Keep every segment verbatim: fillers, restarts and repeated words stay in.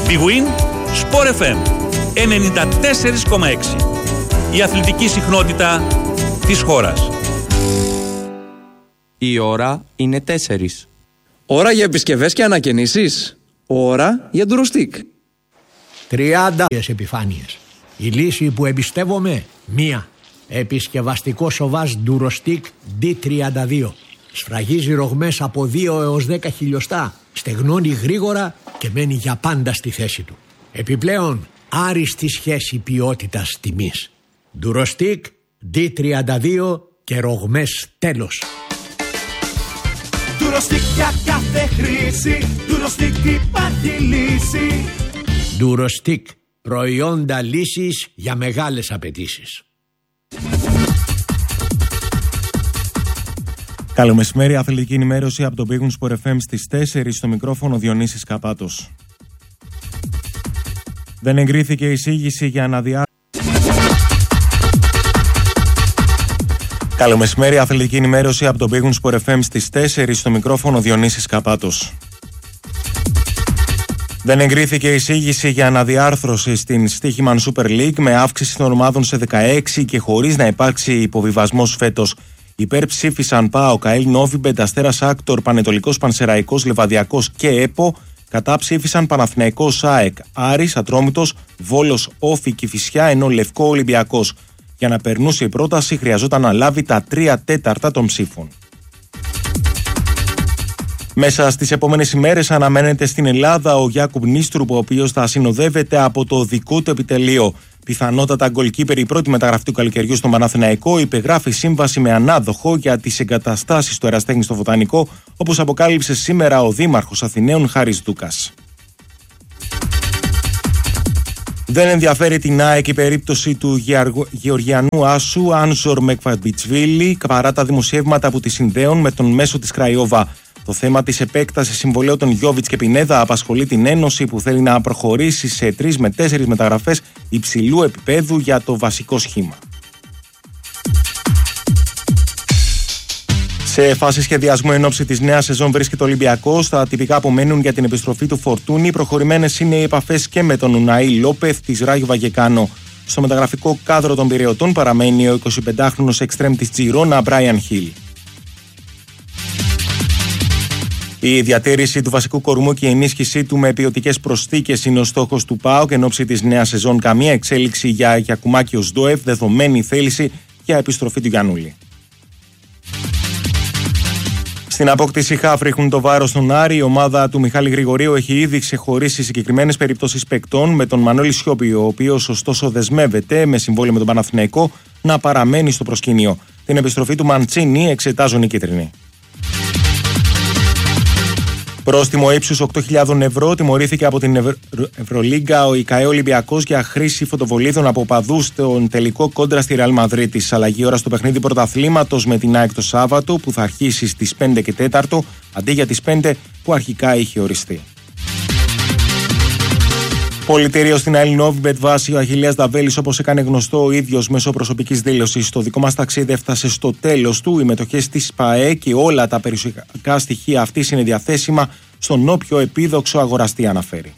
Big Win, Sport εφ εμ ενενήντα τέσσερα κόμμα έξι. Η αθλητική συχνότητα της χώρας. Η ώρα είναι τέσσερις. Ώρα για επισκευές και ανακαινήσεις. Ώρα για ντουροστικ. τριάντα επιφάνειες. Η λύση που εμπιστεύομαι, μία. Επισκευαστικό σοβάζ ντουροστικ ντι τριάντα δύο. Σφραγίζει ρογμές από δύο έως δέκα χιλιοστά. Στεγνώνει γρήγορα και μένει για πάντα στη θέση του. Επιπλέον, άριστη σχέση ποιότητας τιμής. Ντουροστικ ντι τριάντα δύο και ρογμές τέλος. Ντουροστικ για κάθε χρήση. Ντουροστικ υπάρχει λύση. Ντουροστικ, προϊόντα λύσης για μεγάλες απαιτήσεις. Καλό μεσημέρι, αθλητική ενημέρωση από το Big Win Sport εφ εμ στις τέσσερις, στο μικρόφωνο Διονύσης Καπάτος. Δεν εγκρίθηκε εισήγηση για αναδιάρθρωση. Καλό μεσημέρι, αθλητική ενημέρωση από το Big Win Sport εφ εμ στις τέσσερις, στο μικρόφωνο Διονύσης Καπάτος. Δεν εγκρίθηκε εισήγηση για αναδιάρθρωση στην Stoiximan Super League με αύξηση των ομάδων σε δεκαέξι και χωρίς να υπάρξει υποβιβασμός φέτος. Υπέρ ψήφισαν ΠΑΟΚ, ΑΕΛ, Νόβιμπεντ, Αστέρας Άκτορ, Πανετολικός Πανσεραϊκός, Λεβαδιακός και ΕΠΟ. Κατά ψήφισαν Παναθηναϊκός, ΑΕΚ, Άρης, Ατρόμητος, Βόλος, Όφη, Κηφισιά, ενώ Λευκό Ολυμπιακός. Για να περνούσε η πρόταση χρειαζόταν να λάβει τα τρία τέταρτα των ψήφων. Μέσα στις επόμενες ημέρες αναμένεται στην Ελλάδα ο Γιάκουμ Νίστρουπ, ο οποίος θα συνοδεύεται από το δικό του επιτελείο. Πιθανότατα γκολκίπερ, η πρώτη μεταγραφή του καλοκαιριού στον Παναθηναϊκό, υπεγράφει σύμβαση με ανάδοχο για τις εγκαταστάσεις του Εραστέχνη στο Βοτανικό, όπως αποκάλυψε σήμερα ο Δήμαρχος Αθηναίων Χάρης Δούκας. Δεν ενδιαφέρει την ΑΕΚ η περίπτωση του Γεωργιανού άσου Άνζορ Μεκβαμπιτσβίλη παρά τα δημοσιεύματα που τη συνδέουν με τον μέσο της Κραϊόβα. Το θέμα της επέκτασης συμβολαίου των Γιόβιτς και Πινέδα απασχολεί την Ένωση, που θέλει να προχωρήσει σε τρεις με τέσσερις μεταγραφές υψηλού επίπεδου για το βασικό σχήμα. Σε φάση σχεδιασμού εν ώψη της νέας σεζόν βρίσκεται ο Ολυμπιακός. Τα τυπικά απομένουν για την επιστροφή του Φορτούνη. Προχωρημένες είναι οι επαφές και με τον Ουναή Λόπεθ της Ράγιο Βαγεκάνο. Στο μεταγραφικό κάδρο των Πειραιωτών παραμένει ο εικοσιπεντάχρονος εξτρέμ της Τζιρόνα, Μπράιαν Χιλ. Η διατήρηση του βασικού κορμού και η ενίσχυσή του με ποιοτικές προσθήκες είναι ο στόχος του ΠΑΟΚ εν ώψη της νέας σεζόν. Καμία εξέλιξη για Γιακουμάκη ως Ντόεφ, δεδομένη θέληση για επιστροφή του Γιαννούλη. Στην απόκτηση χαφ ρίχνουν το βάρος στον Άρη. Η ομάδα του Μιχάλη Γρηγορίου έχει ήδη ξεχωρίσει συγκεκριμένες περιπτώσεις παικτών, με τον Μανώλη Σιώπη, ο οποίος ωστόσο δεσμεύεται με συμβόλαιο με τον Παναθηναϊκό να παραμένει στο προσκήνιο. Την επιστροφή του Μαντσίνη εξετάζουν οι κίτρινοι. Πρόστιμο ύψους οκτώ χιλιάδες ευρώ τιμωρήθηκε από την Ευρω... Ευρωλίγκα ο ΙΚΑΕ Ολυμπιακός για χρήση φωτοβολίδων από οπαδούς στον τελικό κόντρα στη Ρεάλ Μαδρίτης. Αλλαγή ώρα στο παιχνίδι πρωταθλήματος με την ΑΕΚ το Σάββατο, που θα αρχίσει στις πέντε και τέσσερα αντί για τις πέντε που αρχικά είχε οριστεί. Πολιτήριο στην ΑΕΛ Νόβιμπεντ βάσει ο Αχιλλέας Δαβέλης, όπως έκανε γνωστό ο ίδιος μέσω προσωπικής δήλωσης. Το δικό μας ταξίδι έφτασε στο τέλος του. Οι μετοχές της ΠΑΕ και όλα τα περιουσιακά στοιχεία αυτής είναι διαθέσιμα στον όποιο επίδοξο αγοραστή, αναφέρει.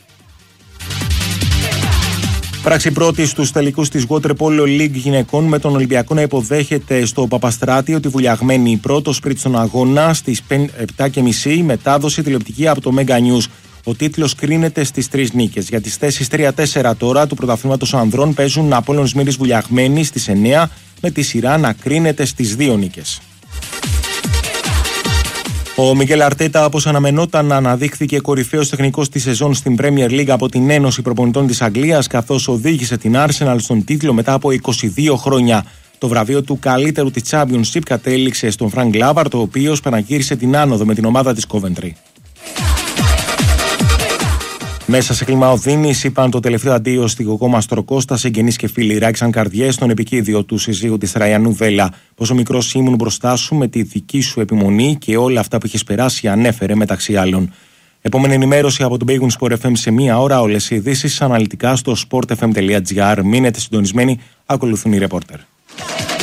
Πράξη πρώτη στους τελικούς της Water Polo League γυναικών, με τον Ολυμπιακό να υποδέχεται στο Παπαστράτιο τη βουλιαγμένη πρώτο σπριτ στον αγώνα στις επτά και μισή, μετάδοση τηλεοπτική από το Mega News. Ο τίτλος κρίνεται στις τρεις νίκες. Για τις θέσεις τρία τέσσερα τώρα του πρωταθλήματος ανδρών παίζουν Απόλλων Σμύρης Βουλιαγμένη στις εννέα, με τη σειρά να κρίνεται στις δύο νίκες. Ο Μιγέλ Αρτέτα, όπως αναμενόταν, αναδείχθηκε κορυφαίος τεχνικός της σεζόν στην Premier League από την Ένωση Προπονητών της Αγγλίας, καθώς οδήγησε την Arsenal στον τίτλο μετά από είκοσι δύο χρόνια. Το βραβείο του καλύτερου της Championship κατέληξε στον Φρανκ Λάβαρτ, ο οποίος παναγύρισε την άνοδο με την ομάδα της Coventry. Μέσα σε κλίμα οδύνης είπαν το τελευταίο αντίο στη Γογό Μαστροκώστα, συγγενείς και φίλοι. Ράξαν καρδιές στον επικίδιο του συζύγου της Τραϊανού Βέλα. Πόσο μικρός ήμουν μπροστά σου με τη δική σου επιμονή και όλα αυτά που έχεις περάσει, ανέφερε μεταξύ άλλων. Επόμενη ενημέρωση από το Big Win Sport εφ εμ σε μία ώρα. Όλες οι ειδήσεις αναλυτικά στο sport f m τελεία g r. Μείνετε συντονισμένοι, ακολουθούν οι ρεπόρτερ.